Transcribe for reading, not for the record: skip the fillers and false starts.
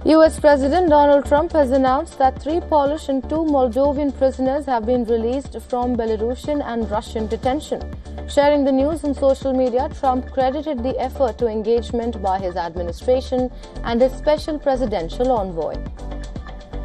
US President Donald Trump has announced that 3 Polish and 2 Moldovan prisoners have been released from Belarusian and Russian detention. Sharing the news on social media, Trump credited the effort to engagement by his administration and his special presidential envoy.